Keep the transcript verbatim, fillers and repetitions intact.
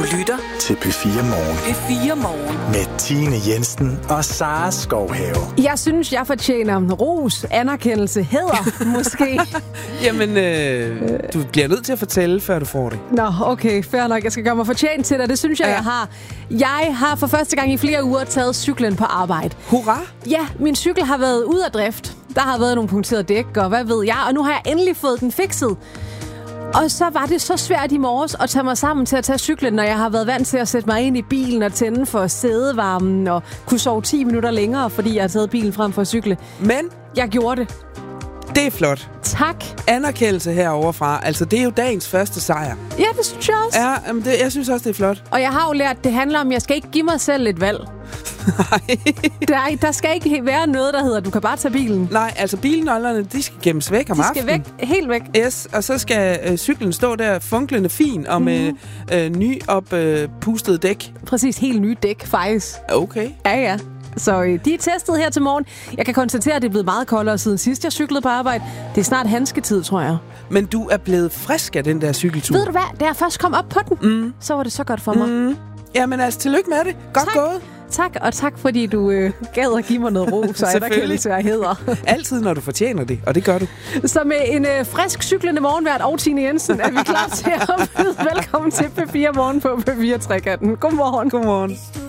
lytter til P fire Morgen. P fire Morgen. Med Tine Jensen og Sara Skovhave. Jeg synes, jeg fortjener ros, anerkendelse, hæder måske. Jamen, øh, du bliver nødt til at fortælle, før du får det. Nå, okay, fair nok. Jeg skal gøre mig fortjent til det. Det synes jeg, ja. jeg har. Jeg har for første gang i flere uger taget cyklen på arbejde. Hurra! Ja, min cykel har været ude af drift. Der har været nogle punkterede dæk, og hvad ved jeg. Og nu har jeg endelig fået den fikset. Og så var det så svært i morges at tage mig sammen til at tage cyklen, når jeg har været vant til at sætte mig ind i bilen og tænde for sædevarmen og kunne sove ti minutter længere, fordi jeg har taget bilen frem for at cykle. Men jeg gjorde det. Det er flot. Tak. Anerkendelse heroverfra. Altså, det er jo dagens første sejr. Ja, det synes jeg også. Ja, jamen det, jeg synes også, det er flot. Og jeg har jo lært, at det handler om, at jeg skal ikke give mig selv et valg. Nej. Der, der skal ikke være noget, der hedder, du kan bare tage bilen. Nej, altså bilnøglerne, de skal gemmes væk om de aftenen. De skal væk, helt væk. Yes, og så skal øh, cyklen stå der funklende fin og med mm. øh, ny op øh, pustet dæk. Præcis, helt nye dæk, faktisk. Okay. Ja, ja. Så øh, de er testet her til morgen. Jeg kan konstatere, at det er blevet meget koldere siden sidst, jeg cyklede på arbejde. Det er snart handsketid, tror jeg. Men du er blevet frisk af den der cykeltur. Ved du hvad? Da jeg først kom op på den, mm. så var det så godt for mig. Mm. Jamen altså, tillykke med det. Godt tak. gået. Tak, og tak fordi du øh, gad at give mig noget ros og anerkendelse og hæder. Altid, når du fortjener det, og det gør du. Så med en øh, frisk cyklende morgenvært og Tine Jensen er vi klar til at byde velkommen til P fire Morgen på P fire Trekanten. Godmorgen. Godmorgen.